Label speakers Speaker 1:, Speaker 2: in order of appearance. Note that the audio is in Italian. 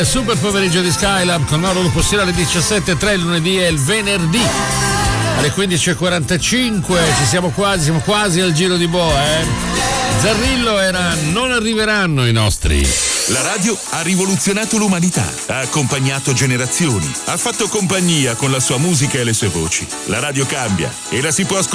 Speaker 1: Super pomeriggio di Skylab con Mauro Lupostina alle 17.03 il lunedì e il venerdì alle 15.45. Siamo quasi al giro di boa, Zarrillo era Non arriveranno i nostri.
Speaker 2: La radio ha rivoluzionato l'umanità, ha accompagnato generazioni, ha fatto compagnia con la sua musica e le sue voci. La radio cambia e la si può ascoltare